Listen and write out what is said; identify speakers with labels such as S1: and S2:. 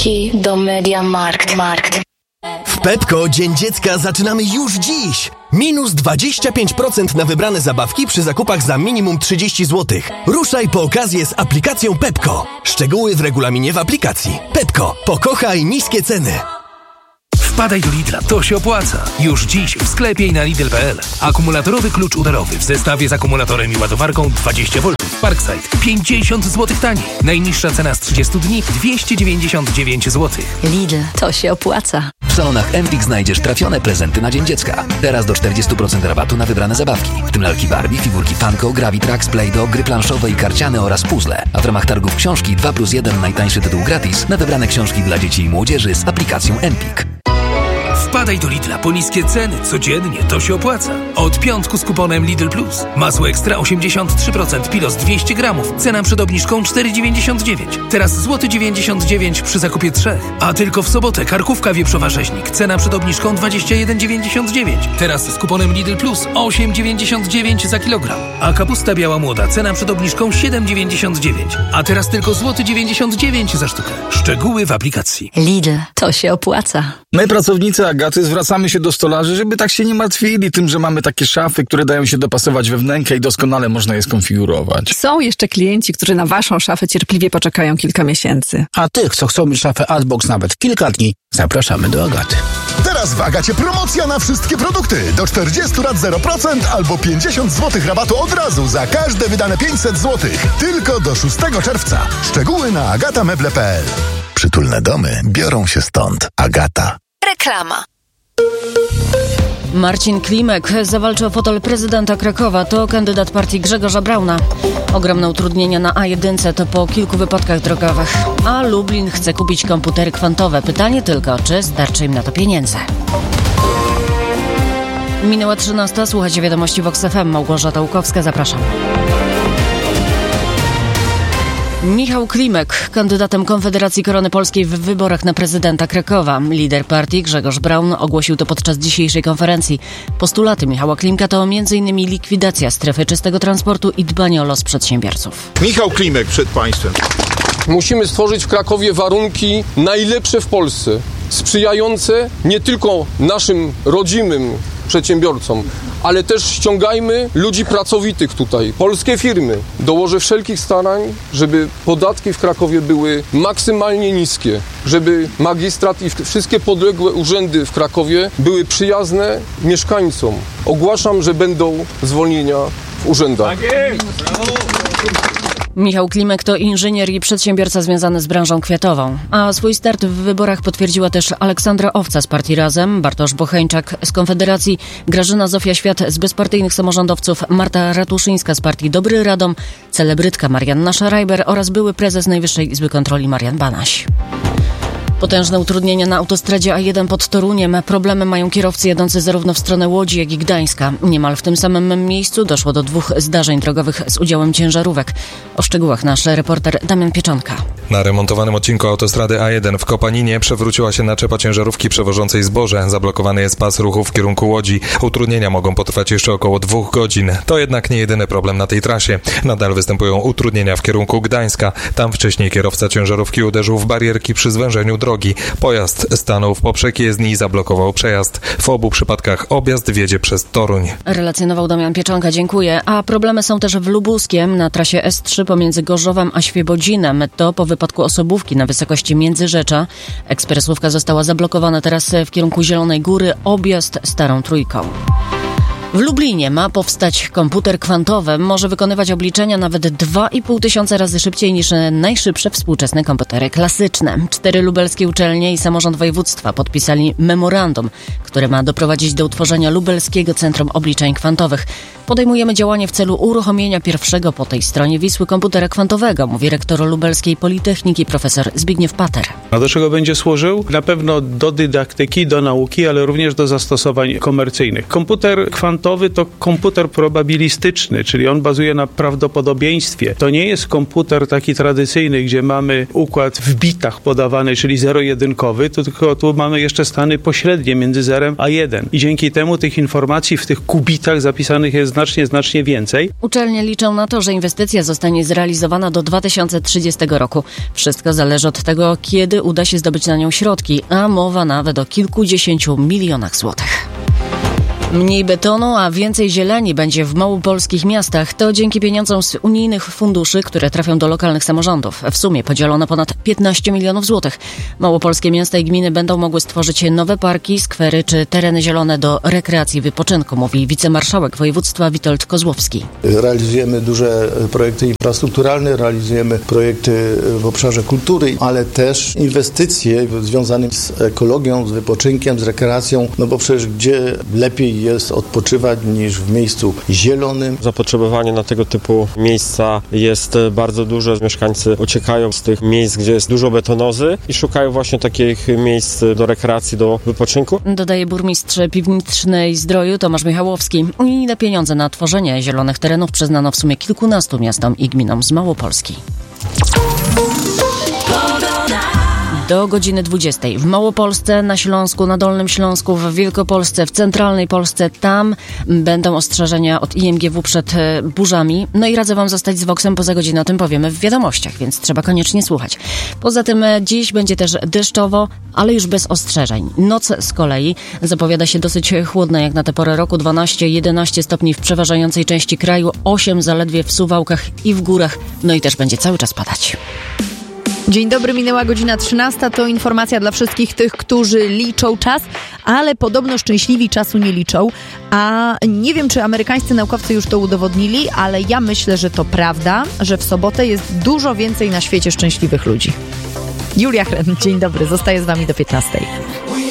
S1: Zabawki do MediaMarkt.
S2: W Pepco Dzień Dziecka zaczynamy już dziś. Minus 25% na wybrane zabawki przy zakupach za minimum 30 zł. Ruszaj po okazję z aplikacją Pepco. Szczegóły w regulaminie w aplikacji. Pepco. Pokochaj niskie ceny.
S3: Wpadaj do Lidla, to się opłaca. Już dziś w sklepie i na Lidl.pl. Akumulatorowy klucz udarowy w zestawie z akumulatorem i ładowarką 20V Parkside 50 zł taniej. Najniższa cena z 30 dni 299 zł.
S4: Lidl, to się opłaca.
S5: W salonach Empik znajdziesz trafione prezenty na Dzień Dziecka. Teraz do 40% rabatu na wybrane zabawki. W tym lalki Barbie, figurki Funko, Gravitrax, Play-Doh, gry planszowe i karciane oraz puzzle. A w ramach targów książki 2+1 najtańszy tytuł gratis na wybrane książki dla dzieci i młodzieży z aplikacją Empik.
S3: Wpadaj do Lidla po niskie ceny. Codziennie to się opłaca. Od piątku z kuponem Lidl Plus. Masło ekstra 83%, pilos 200 gramów. Cena przed obniżką 4,99. Teraz złoty 99 przy zakupie 3. A tylko w sobotę karkówka wieprzowa rzeźnik. Cena przed obniżką 21,99. Teraz z kuponem Lidl Plus 8,99 za kilogram. A kapusta biała młoda. Cena przed obniżką 7,99. A teraz tylko złoty 99 za sztukę. Szczegóły w aplikacji.
S4: Lidl, to się opłaca.
S6: My, pracownicy Agaty, zwracamy się do stolarzy, żeby tak się nie martwili tym, że mamy takie szafy, które dają się dopasować we wnękę i doskonale można je skonfigurować.
S7: Są jeszcze klienci, którzy na waszą szafę cierpliwie poczekają kilka miesięcy.
S8: A tych, co chcą mieć szafę Artbox nawet kilka dni, zapraszamy do Agaty.
S9: Teraz w Agacie promocja na wszystkie produkty. Do 40 lat 0% albo 50 zł rabatu od razu za każde wydane 500 zł. Tylko do 6 czerwca. Szczegóły na agatameble.pl. Przytulne domy biorą się stąd. Agata.
S4: Reklama. Marcin Klimek zawalczy o fotel prezydenta Krakowa. To kandydat partii Grzegorza Brauna. Ogromne utrudnienia na A1 to po kilku wypadkach drogowych. A Lublin chce kupić komputery kwantowe. Pytanie tylko, czy starczy im na to pieniędzy. Minęła 13. Słuchajcie wiadomości Vox FM. Małgorzata Łukowska, zapraszam. Michał Klimek, kandydatem Konfederacji Korony Polskiej w wyborach na prezydenta Krakowa. Lider partii Grzegorz Braun ogłosił to podczas dzisiejszej konferencji. Postulaty Michała Klimka to m.in. likwidacja strefy czystego transportu i dbanie o los przedsiębiorców.
S10: Michał Klimek przed państwem.
S11: Musimy stworzyć w Krakowie warunki najlepsze w Polsce, sprzyjające nie tylko naszym rodzimym przedsiębiorcom, ale też ściągajmy ludzi pracowitych tutaj, polskie firmy. Dołożę wszelkich starań, żeby podatki w Krakowie były maksymalnie niskie, żeby magistrat i wszystkie podległe urzędy w Krakowie były przyjazne mieszkańcom. Ogłaszam, że będą zwolnienia w urzędach.
S4: Michał Klimek to inżynier i przedsiębiorca związany z branżą kwiatową. A swój start w wyborach potwierdziła też Aleksandra Owca z partii Razem, Bartosz Bocheńczak z Konfederacji, Grażyna Zofia Świat z bezpartyjnych samorządowców, Marta Ratuszyńska z partii Dobry Radom, celebrytka Marianna Szarajber oraz były prezes Najwyższej Izby Kontroli Marian Banaś. Potężne utrudnienia na autostradzie A1 pod Toruniem. Problemy mają kierowcy jadący zarówno w stronę Łodzi, jak i Gdańska. Niemal w tym samym miejscu doszło do 2 zdarzeń drogowych z udziałem ciężarówek. O szczegółach nasz reporter Damian Pieczonka.
S12: Na remontowanym odcinku autostrady A1 w Kopaninie przewróciła się naczepa ciężarówki przewożącej zboże. Zablokowany jest pas ruchu w kierunku Łodzi. Utrudnienia mogą potrwać jeszcze około 2 godzin. To jednak nie jedyny problem na tej trasie. Nadal występują utrudnienia w kierunku Gdańska. Tam wcześniej kierowca ciężarówki uderzył w barierki przy zwężeniu drogi. Pojazd stanął w poprzek jezdni i zablokował przejazd. W obu przypadkach objazd wiedzie przez Toruń.
S4: Relacjonował Damian Pieczonka, dziękuję. A problemy są też w Lubuskiem na trasie S3 pomiędzy Gorzowem a Świebodzinem. To po wypadku osobówki na wysokości Międzyrzecza. Ekspresówka została zablokowana teraz w kierunku Zielonej Góry. Objazd Starą Trójką. W Lublinie ma powstać komputer kwantowy. Może wykonywać obliczenia nawet 2500 razy szybciej niż najszybsze współczesne komputery klasyczne. 4 lubelskie uczelnie i samorząd województwa podpisali memorandum, które ma doprowadzić do utworzenia Lubelskiego Centrum Obliczeń Kwantowych. Podejmujemy działanie w celu uruchomienia pierwszego po tej stronie Wisły komputera kwantowego, mówi rektor Lubelskiej Politechniki profesor Zbigniew Pater.
S13: A do czego będzie służył? Na pewno do dydaktyki, do nauki, ale również do zastosowań komercyjnych. Komputer kwantowy to komputer probabilistyczny, czyli on bazuje na prawdopodobieństwie. To nie jest komputer taki tradycyjny, gdzie mamy układ w bitach podawany, czyli zero-jedynkowy, tylko tu mamy jeszcze stany pośrednie między 0 a 1. I dzięki temu tych informacji w tych kubitach zapisanych jest znacznie więcej.
S4: Uczelnie liczą na to, że inwestycja zostanie zrealizowana do 2030 roku. Wszystko zależy od tego, kiedy uda się zdobyć na nią środki, a mowa nawet o kilkudziesięciu milionach złotych. Mniej betonu, a więcej zieleni będzie w małopolskich miastach. To dzięki pieniądzom z unijnych funduszy, które trafią do lokalnych samorządów. W sumie podzielono ponad 15 milionów złotych. Małopolskie miasta i gminy będą mogły stworzyć nowe parki, skwery czy tereny zielone do rekreacji i wypoczynku, mówi wicemarszałek województwa Witold Kozłowski.
S14: Realizujemy duże projekty infrastrukturalne, realizujemy projekty w obszarze kultury, ale też inwestycje związane z ekologią, z wypoczynkiem, z rekreacją, no bo przecież gdzie lepiej jest odpoczywać niż w miejscu zielonym.
S15: Zapotrzebowanie na tego typu miejsca jest bardzo duże. Mieszkańcy uciekają z tych miejsc, gdzie jest dużo betonozy i szukają właśnie takich miejsc do rekreacji, do wypoczynku.
S4: Dodaje burmistrz Piwnicznej Zdroju Tomasz Michałowski. Unijne pieniądze na tworzenie zielonych terenów przyznano w sumie kilkunastu miastom i gminom z Małopolski. Do godziny 20 w Małopolsce, na Śląsku, na Dolnym Śląsku, w Wielkopolsce, w centralnej Polsce. Tam będą ostrzeżenia od IMGW przed burzami. No i radzę wam zostać z Voxem, poza godzinę o tym powiemy w wiadomościach, więc trzeba koniecznie słuchać. Poza tym dziś będzie też deszczowo, ale już bez ostrzeżeń. Noc z kolei zapowiada się dosyć chłodna jak na tę porę roku. 12-11 stopni w przeważającej części kraju, 8 zaledwie w Suwałkach i w górach. No i też będzie cały czas padać.
S16: Dzień dobry, minęła godzina 13. To informacja dla wszystkich tych, którzy liczą czas, ale podobno szczęśliwi czasu nie liczą. A nie wiem, czy amerykańscy naukowcy już to udowodnili, ale ja myślę, że to prawda, że w sobotę jest dużo więcej na świecie szczęśliwych ludzi. Julia Chren, dzień dobry, zostaję z wami do 15.